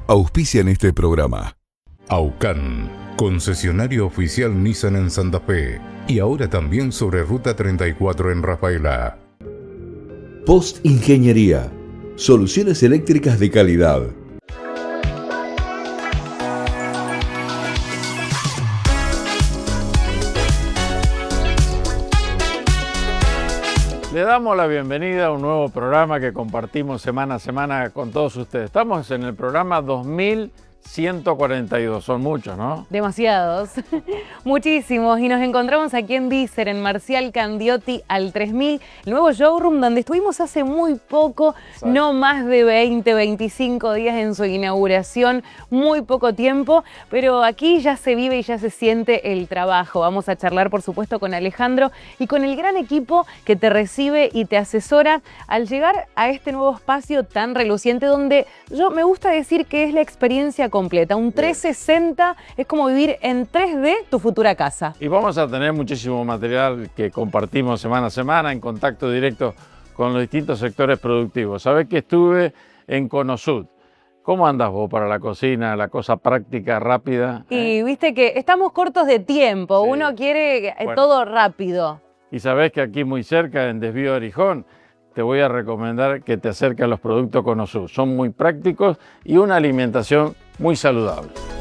auspician este programa. Aucan, concesionario oficial Nissan en Santa Fe y ahora también sobre Ruta 34 en Rafaela. Post Ingeniería, soluciones eléctricas de calidad. Le damos la bienvenida a un nuevo programa que compartimos semana a semana con todos ustedes. Estamos en el programa 2142, son muchos, ¿no? Demasiados, muchísimos. Y nos encontramos aquí en Dícer, en Marcial Candioti al 3000, el nuevo showroom donde estuvimos hace muy poco, no más de 20, 25 días en su inauguración, muy poco tiempo, pero aquí ya se vive y ya se siente el trabajo. Vamos a charlar, por supuesto, con Alejandro y con el gran equipo que te recibe y te asesora al llegar a este nuevo espacio tan reluciente donde me gusta decir que es la experiencia completa. Un 360 es como vivir en 3D tu futura casa. Y vamos a tener muchísimo material que compartimos semana a semana en contacto directo con los distintos sectores productivos. Sabés que estuve en Conosud. ¿Cómo andas vos para la cocina, la cosa práctica, rápida? Y viste que estamos cortos de tiempo, sí. Uno quiere todo rápido. Y sabés que aquí muy cerca, en Desvío de Arijón, te voy a recomendar que te acerques a los productos Conosud. Son muy prácticos y una alimentación muy saludable.